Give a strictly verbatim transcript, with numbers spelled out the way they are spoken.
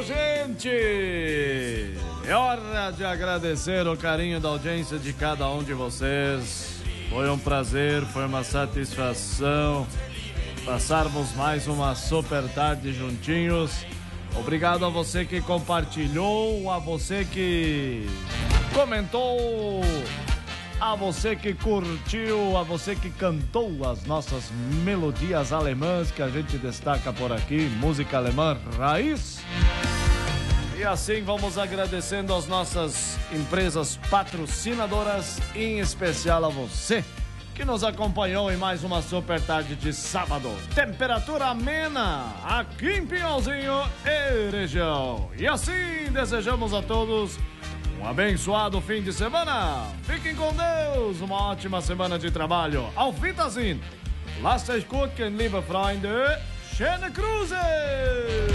Ô, gente! É hora de agradecer o carinho da audiência de cada um de vocês. Foi um prazer, foi uma satisfação passarmos mais uma super tarde juntinhos. Obrigado a você que compartilhou, a você que comentou, a você que curtiu, a você que cantou as nossas melodias alemãs que a gente destaca por aqui, música alemã raiz. E assim vamos agradecendo as nossas empresas patrocinadoras, em especial a você que nos acompanhou em mais uma super tarde de sábado. Temperatura amena aqui em Pinhalzinho e região. E assim desejamos a todos um abençoado fim de semana. Fiquem com Deus, uma ótima semana de trabalho. Auf Wiedersehen. Lasst euch gut gehen, liebe Freunde. Schöne Grüße.